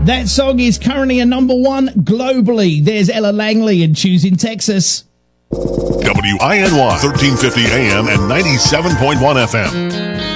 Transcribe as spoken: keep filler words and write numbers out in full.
That song is currently a number one globally. There's Ella Langley and Choosing Texas. W I N Y, thirteen fifty A M and ninety-seven point one F M.